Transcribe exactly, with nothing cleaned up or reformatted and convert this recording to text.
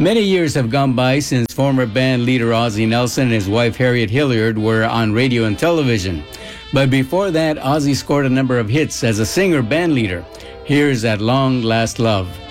Many years have gone by since former band leader Ozzie Nelson and his wife Harriet Hilliard were on radio and television. But before that, Ozzie scored a number of hits as a singer band leader. Here's At Long Last Love.